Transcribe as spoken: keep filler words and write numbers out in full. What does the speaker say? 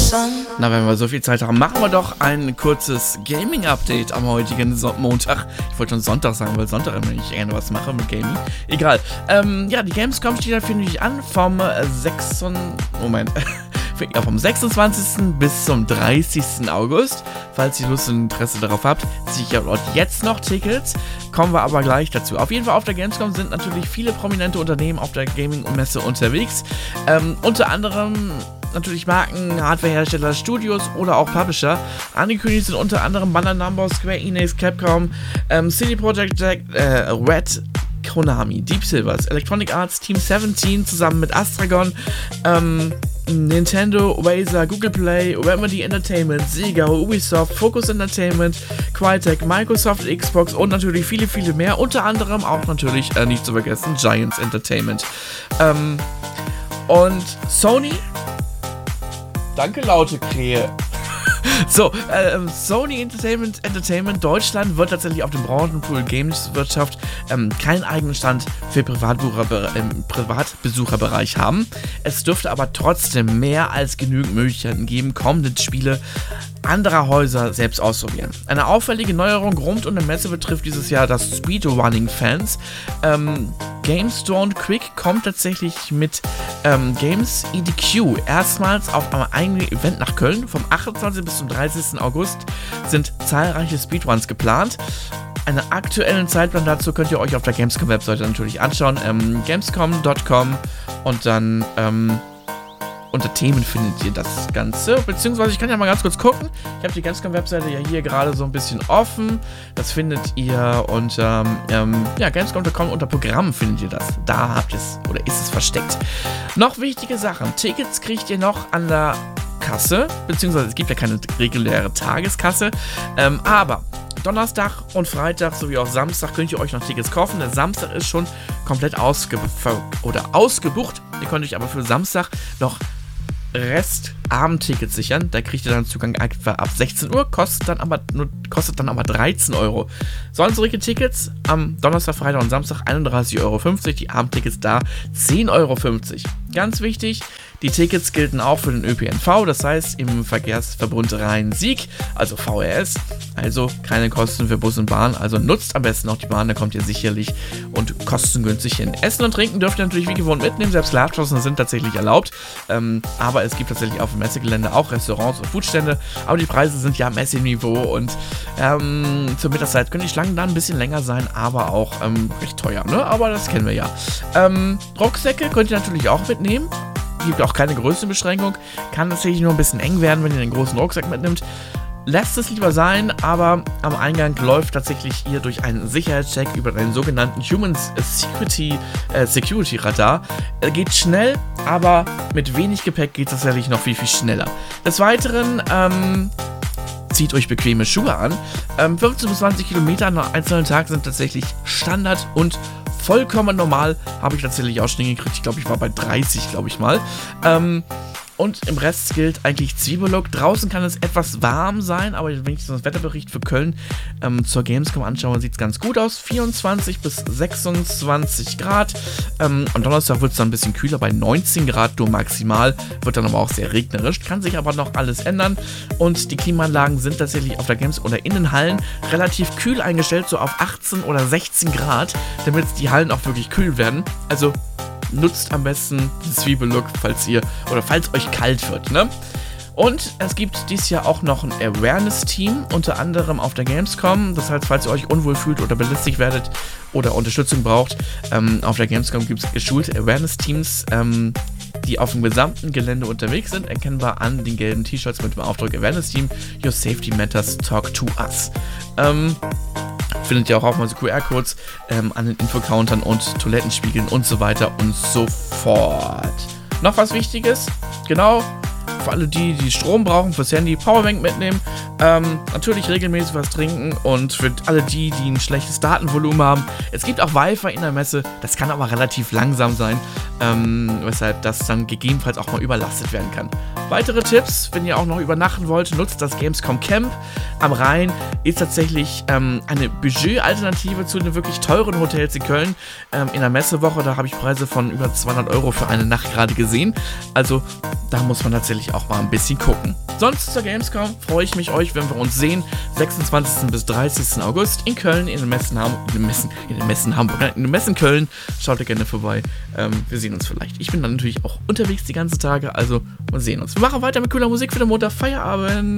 Na, wenn wir so viel Zeit haben, machen wir doch ein kurzes Gaming-Update am heutigen so- Montag. Ich wollte schon Sonntag sagen, weil Sonntag immer nicht gerne was mache mit Gaming. Egal. Ähm, ja, die Gamescom steht da, finde ich, an vom äh, sechs. Moment. Ja, vom sechsundzwanzigsten bis zum dreißigsten August. Falls ihr Lust und Interesse darauf habt, sicher dort jetzt noch Tickets. Kommen wir aber gleich dazu. Auf jeden Fall auf der Gamescom sind natürlich viele prominente Unternehmen auf der Gaming-Messe unterwegs. Ähm, unter anderem natürlich Marken, Hardwarehersteller, Studios oder auch Publisher. Angekündigt sind unter anderem Bandai Namco, Square Enix, Capcom, ähm, C D Projekt äh, Red, Konami, Deep Silvers, Electronic Arts, Team siebzehn zusammen mit Astragon, ähm, Nintendo, Razer, Google Play, Remedy Entertainment, Sega, Ubisoft, Focus Entertainment, Crytek, Microsoft, Xbox und natürlich viele, viele mehr. Unter anderem auch natürlich, äh, nicht zu vergessen, Giants Entertainment. Ähm, und Sony, danke laute Krähe. So, äh, Sony Entertainment Entertainment Deutschland wird tatsächlich auf dem Branchenpool Games-Wirtschaft ähm, keinen eigenen Stand für Privatbesucher, im Privatbesucherbereich haben. Es dürfte aber trotzdem mehr als genügend Möglichkeiten geben, kommende Spiele anderer Häuser selbst ausprobieren. Eine auffällige Neuerung rund um die Messe betrifft dieses Jahr das Speedrunning-Fans. Ähm, Games Don't Quick kommt tatsächlich mit ähm, Games E D Q erstmals auf einem eigenen Event nach Köln. Vom achtundzwanzigsten bis zum dreißigsten August sind zahlreiche Speedruns geplant. Einen aktuellen Zeitplan dazu könnt ihr euch auf der Gamescom-Webseite natürlich anschauen. Ähm, gamescom punkt com und dann ähm, unter Themen findet ihr das Ganze, beziehungsweise ich kann ja mal ganz kurz gucken. Ich habe die Gamescom-Webseite ja hier gerade so ein bisschen offen. Das findet ihr unter, ähm, ja, gamescom punkt com, unter Programm findet ihr das. Da habt ihr es, oder ist es versteckt. Noch wichtige Sachen. Tickets kriegt ihr noch an der Kasse, beziehungsweise es gibt ja keine reguläre Tageskasse, ähm, aber Donnerstag und Freitag sowie auch Samstag könnt ihr euch noch Tickets kaufen. Der Samstag ist schon komplett ausge- oder ausgebucht. Ihr könnt euch aber für Samstag noch Rest-Abendtickets sichern. Da kriegt ihr dann Zugang etwa ab sechzehn Uhr, kostet dann aber, nur, kostet dann aber dreizehn Euro. Sonstige Tickets am Donnerstag, Freitag und Samstag einunddreißig Euro fünfzig, die Abendtickets da zehn Euro fünfzig. Ganz wichtig, die Tickets gelten auch für den Ö P N V, das heißt im Verkehrsverbund Rhein-Sieg, also V R S, also keine Kosten für Bus und Bahn, also nutzt am besten auch die Bahn, da kommt ihr sicherlich und kostengünstig hin. Essen und Trinken dürft ihr natürlich wie gewohnt mitnehmen, selbst Live-Shows sind tatsächlich erlaubt, ähm, aber es gibt tatsächlich auf dem Messegelände auch Restaurants und Foodstände, aber die Preise sind ja Messeniveau und ähm, zur Mittagszeit können die Schlangen dann ein bisschen länger sein, aber auch ähm, recht teuer, ne? Aber das kennen wir ja. Ähm, Rucksäcke könnt ihr natürlich auch mitnehmen. Gibt auch keine Größenbeschränkung. Kann tatsächlich nur ein bisschen eng werden, wenn ihr den großen Rucksack mitnimmt. Lasst es lieber sein, aber am Eingang läuft tatsächlich ihr durch einen Sicherheitscheck über einen sogenannten Human Security, äh, Security Radar. Er geht schnell, aber mit wenig Gepäck geht es tatsächlich noch viel, viel schneller. Des Weiteren, ähm, zieht euch bequeme Schuhe an. Ähm, fünfzehn bis zwanzig Kilometer an einem einzelnen Tag sind tatsächlich Standard und vollkommen normal. Habe ich tatsächlich auch schon hingekriegt. Ich glaube, ich war bei dreißig, glaube ich mal. Ähm, und im Rest gilt eigentlich Zwiebellook. Draußen kann es etwas warm sein, aber wenn ich so den Wetterbericht für Köln ähm, zur Gamescom anschaue, sieht es ganz gut aus. vierundzwanzig bis sechsundzwanzig Grad. Ähm, am Donnerstag wird es dann ein bisschen kühler, bei neunzehn Grad nur maximal. Wird dann aber auch sehr regnerisch. Kann sich aber noch alles ändern. Und die Klimaanlagen sind tatsächlich auf der Gamescom oder in den Hallen relativ kühl eingestellt, so auf achtzehn oder sechzehn Grad, damit die Hallen auch wirklich kühl werden. Also nutzt am besten den Zwiebellook, falls ihr oder falls euch kalt wird, ne? Und es gibt dieses Jahr auch noch ein Awareness-Team, unter anderem auf der Gamescom. Das heißt, falls ihr euch unwohl fühlt oder belästigt werdet oder Unterstützung braucht, ähm, auf der Gamescom gibt es geschulte Awareness-Teams, ähm, die auf dem gesamten Gelände unterwegs sind, erkennbar an den gelben T-Shirts mit dem Aufdruck Awareness-Team, Your Safety Matters, Talk to Us. Ähm, findet ihr auch auf mal so Q R-Codes ähm, an den Infocountern und Toilettenspiegeln und so weiter und so fort. Noch was Wichtiges, genau, für alle die, die Strom brauchen, fürs Handy, Powerbank mitnehmen, ähm, natürlich regelmäßig was trinken und für alle die, die ein schlechtes Datenvolumen haben, es gibt auch Wi-Fi in der Messe, das kann aber relativ langsam sein, ähm, weshalb das dann gegebenenfalls auch mal überlastet werden kann. Weitere Tipps, wenn ihr auch noch übernachten wollt, nutzt das Gamescom Camp am Rhein. Ist tatsächlich ähm, eine Budget-Alternative zu den wirklich teuren Hotels in Köln. Ähm, in der Messewoche, da habe ich Preise von über zweihundert Euro für eine Nacht gerade gesehen. Also da muss man tatsächlich auch mal ein bisschen gucken. Sonst zur Gamescom freue ich mich euch, wenn wir uns sehen. sechsundzwanzigsten bis dreißigsten August in Köln, in den Messen Hamburg, in den Messen, in den Messen Hamburg, in den Messen Köln. Schaut da gerne vorbei. Ähm, wir sehen uns vielleicht. Ich bin dann natürlich auch unterwegs die ganzen Tage, also wir sehen uns. Wir machen weiter mit cooler Musik für den Montag. Feierabend.